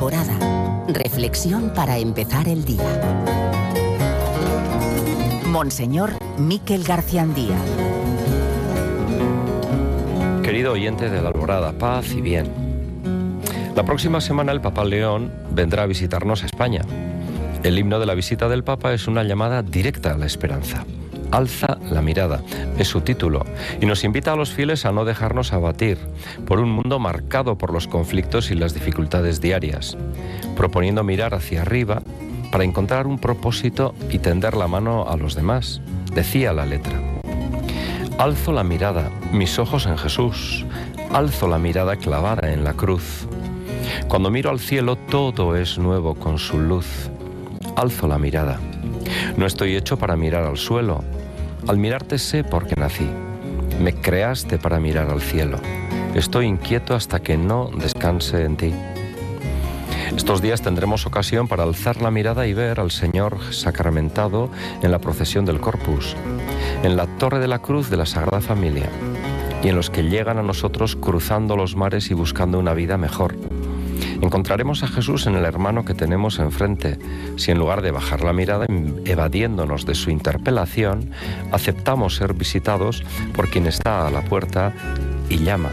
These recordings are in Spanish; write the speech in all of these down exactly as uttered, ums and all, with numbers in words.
Alborada. Reflexión para empezar el día. Monseñor Miquel Garciandía. Querido oyente de la Alborada, paz y bien. La próxima semana el Papa León vendrá a visitarnos a España. El himno de la visita del Papa es una llamada directa a la esperanza. Alza la mirada, es su título, y nos invita a los fieles a no dejarnos abatir por un mundo marcado por los conflictos y las dificultades diarias, proponiendo mirar hacia arriba para encontrar un propósito y tender la mano a los demás, decía la letra. Alzo la mirada, mis ojos en Jesús, alzo la mirada clavada en la cruz. Cuando miro al cielo todo es nuevo con su luz. Alzo la mirada. No estoy hecho para mirar al suelo. Al mirarte sé por qué nací. Me creaste para mirar al cielo. Estoy inquieto hasta que no descanse en ti. Estos días tendremos ocasión para alzar la mirada y ver al Señor sacramentado en la procesión del Corpus, en la Torre de la Cruz de la Sagrada Familia y en los que llegan a nosotros cruzando los mares y buscando una vida mejor. Encontraremos a Jesús en el hermano que tenemos enfrente, si en lugar de bajar la mirada evadiéndonos de su interpelación, aceptamos ser visitados por quien está a la puerta y llama.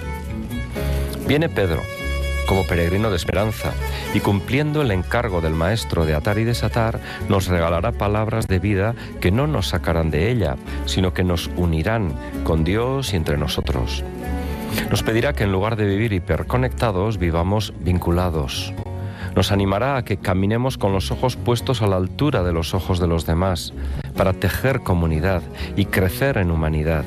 Viene Pedro, como peregrino de esperanza, y cumpliendo el encargo del Maestro de atar y desatar, nos regalará palabras de vida que no nos sacarán de ella, sino que nos unirán con Dios y entre nosotros. Nos pedirá que en lugar de vivir hiperconectados, vivamos vinculados. Nos animará a que caminemos con los ojos puestos a la altura de los ojos de los demás, para tejer comunidad y crecer en humanidad.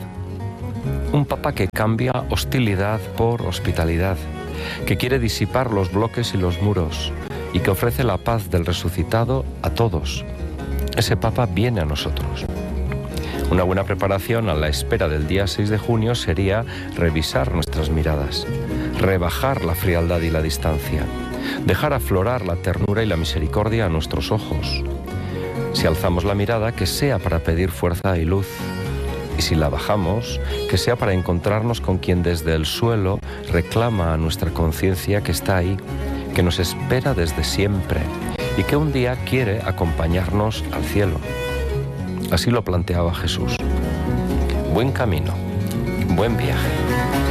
Un Papa que cambia hostilidad por hospitalidad, que quiere disipar los bloques y los muros, y que ofrece la paz del resucitado a todos. Ese Papa viene a nosotros. Una buena preparación a la espera del día seis de junio sería revisar nuestras miradas, rebajar la frialdad y la distancia, dejar aflorar la ternura y la misericordia a nuestros ojos. Si alzamos la mirada, que sea para pedir fuerza y luz, y si la bajamos, que sea para encontrarnos con quien desde el suelo reclama a nuestra conciencia que está ahí, que nos espera desde siempre y que un día quiere acompañarnos al cielo. Así lo planteaba Jesús. Buen camino, buen viaje.